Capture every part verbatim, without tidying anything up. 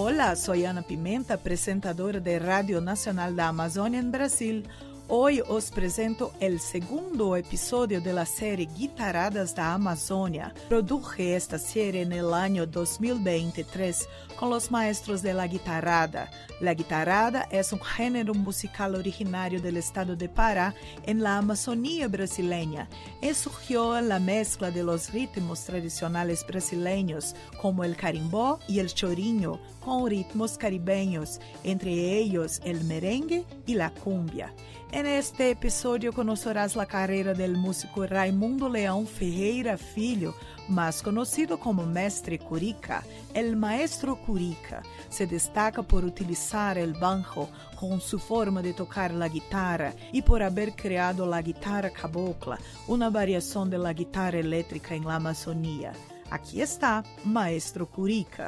Hola, soy Ana Pimenta, presentadora de Radio Nacional da Amazônia en Brasil. Hoy os presento el segundo episodio de la serie Guitarradas da Amazônia. Produje esta serie en el año dos mil veintitrés con los maestros de la guitarrada. La guitarrada es un género musical originario del estado de Pará en la Amazonía brasileña y surgió en la mezcla de los ritmos tradicionales brasileños como el carimbó y el chorinho con ritmos caribeños, entre ellos el merengue y la cumbia. En este episodio conocerás la carrera del músico Raimundo Leão Ferreira Filho, más conocido como Mestre Curica. El maestro Curica se destaca por utilizar el banjo con su forma de tocar la guitarra y por haber creado la guitarra cabocla, una variación de la guitarra eléctrica en la Amazonía. Aquí está Maestro Curica.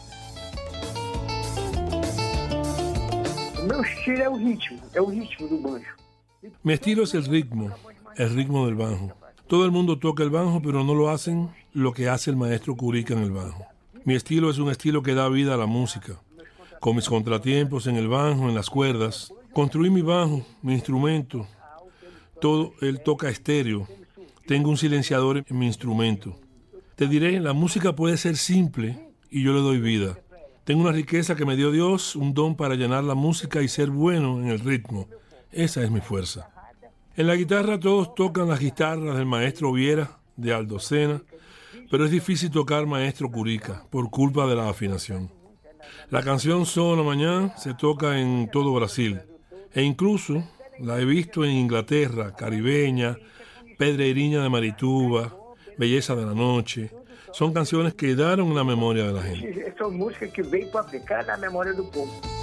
O meu estilo é o ritmo, é o ritmo do banjo. Mi estilo es el ritmo, el ritmo del banjo. Todo el mundo toca el banjo, pero no lo hacen lo que hace el maestro Curica en el banjo. Mi estilo es un estilo que da vida a la música. Con mis contratiempos en el banjo, en las cuerdas, construí mi banjo, mi instrumento. Todo él toca estéreo. Tengo un silenciador en mi instrumento. Te diré, la música puede ser simple y yo le doy vida. Tengo una riqueza que me dio Dios, un don para llenar la música y ser bueno en el ritmo. Esa es mi fuerza. En la guitarra todos tocan las guitarras del maestro Viera, de Aldo Sena, pero es difícil tocar maestro Curica por culpa de la afinación. La canción Sola Mañana se toca en todo Brasil e incluso la he visto en Inglaterra, Caribeña, Pedreirinha de Marituba, Belleza de la Noche. Son canciones que quedaron en la memoria de la gente. São músicas que veio para ficar na memória do povo.